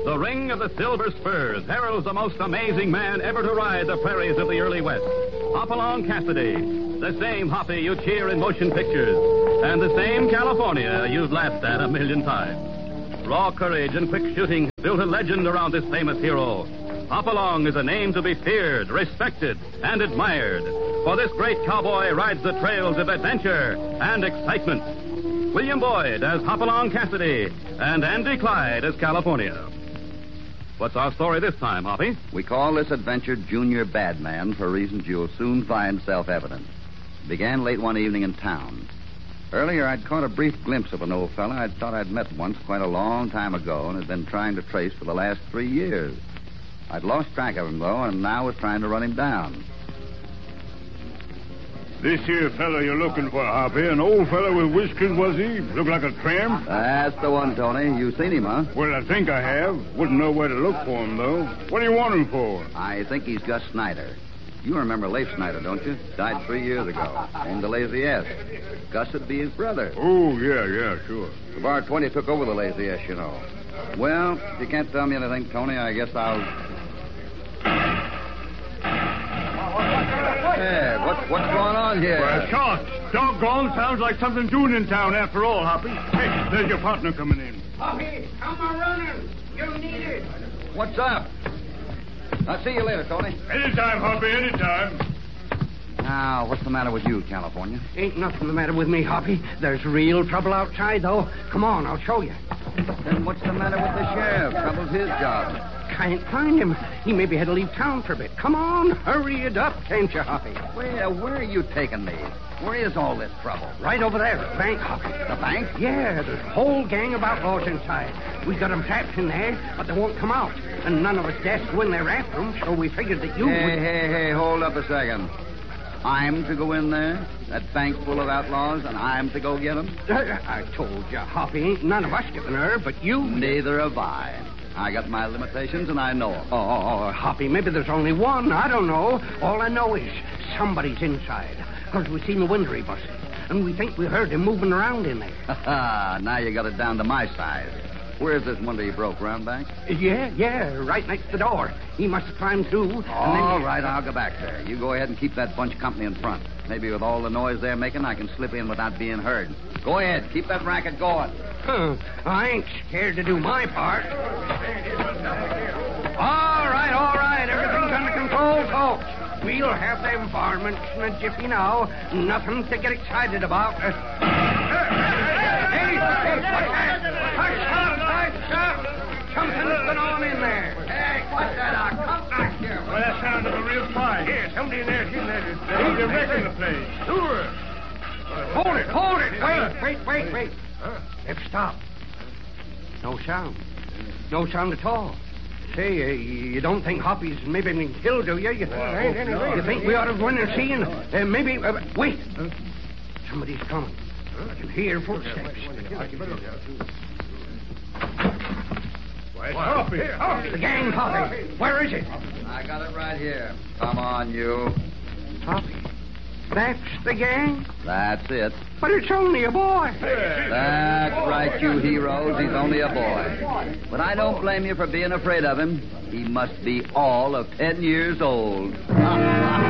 The ring of the silver spurs heralds the most amazing man ever to ride the prairies of the early West. Hopalong Cassidy, the same Hoppy you cheer in motion pictures, and the same California you've laughed at a million times. Raw courage and quick shooting built a legend around this famous hero. Hopalong is a name to be feared, respected, and admired, for this great cowboy rides the trails of adventure and excitement. William Boyd as Hopalong Cassidy, and Andy Clyde as California. What's our story this time, Hoppy? We call this adventure Junior Badman for reasons you'll soon find self-evident. It began late one evening in town. Earlier, I'd caught a brief glimpse of an old fella I'd thought I'd met once quite a long time ago and had been trying to trace for the last 3 years. I'd lost track of him, though, and now was trying to run him down. This here fella you're looking for, Hoppy, an old fella with whiskers, was he? Look like a tramp? That's the one, Tony. You seen him, huh? Well, I think I have. Wouldn't know where to look for him, though. What do you want him for? I think he's Gus Snyder. You remember Leif Snyder, don't you? Died 3 years ago. Named the Lazy S. Gus would be his brother. Oh, yeah, sure. The Bar 20 took over the Lazy S, you know. Well, if you can't tell me anything, Tony, I guess I'll... Hey, what's going on here? Well, shot. Doggone, sounds like something doing in town after all, Hoppy. Hey, there's your partner coming in. Hoppy, come a running. You need it. What's up? I'll see you later, Tony. Anytime, Hoppy, anytime. Now, what's the matter with you, California? Ain't nothing the matter with me, Hoppy. There's real trouble outside, though. Come on, I'll show you. Then what's the matter with the sheriff? Trouble's his job. Can't find him. He maybe had to leave town for a bit. Come on, hurry it up, can't you, Hoppy? Well, where are you taking me? Where is all this trouble? Right over there at the bank, Hoppy. The bank? Yeah, there's a whole gang of outlaws inside. We got them trapped in there, but they won't come out. And none of us dares go in there after them, so we figured that you would... Hey, hold up a second. I'm to go in there, that bank full of outlaws, and I'm to go get them? I told you, Hoppy, ain't none of us get the nerve, but you... Neither have I. I got my limitations, and I know them. Oh, Hoppy, maybe there's only one. I don't know. All I know is somebody's inside, because we seen the window he busted, and we think we heard him moving around in there. Now you got it down to my size. Where's this window you broke, Roundback? Yeah, right next to the door. He must have climbed through. All right, I'll go back there. You go ahead and keep that bunch company in front. Maybe with all the noise they're making, I can slip in without being heard. Go ahead, keep that racket going. I ain't scared to do my part. All right. Everything's under control, folks. We'll have them varmints in a jiffy now. Nothing to get excited about. Hey, what's that? Something's been on in there. Hey, what's that? Come back here. Well, that sounds like a real fight. Here, somebody in there. They're wrecking the place. Sure. Hold it. Wait. They've stopped. No sound. No sound at all. Say, you don't think Hoppy's maybe been killed, do you? You think we ought to go in and see and maybe... wait. Somebody's coming. I can hear footsteps. Hoppy. The gang, Hoppy. Where is it? I got it right here. Come on, you. Hoppy. That's the gang? That's it. But it's only a boy. That's right, you heroes. He's only a boy. But I don't blame you for being afraid of him. He must be all of 10 years old.